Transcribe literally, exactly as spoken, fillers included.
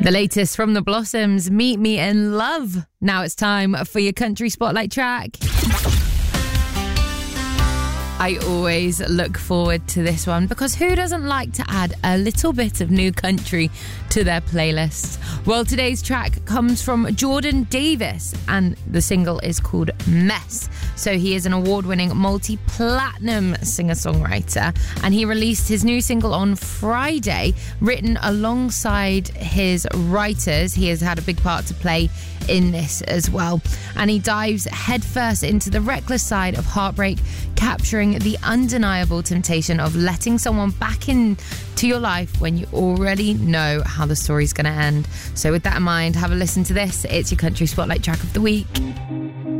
The latest from the Blossoms, Meet Me in Love. Now it's time for your country spotlight track. I always look forward to this one because who doesn't like to add a little bit of new country to their playlist? Well, today's track comes from Jordan Davis and the single is called Mess. So he is an award-winning multi-platinum singer-songwriter and he released his new single on Friday, written alongside his writers. He has had a big part to play in this as well. And he dives headfirst into the reckless side of heartbreak, capturing the undeniable temptation of letting someone back into your life when you already know how the story's going to end. So with that in mind, have a listen to this. It's your country spotlight track of the week.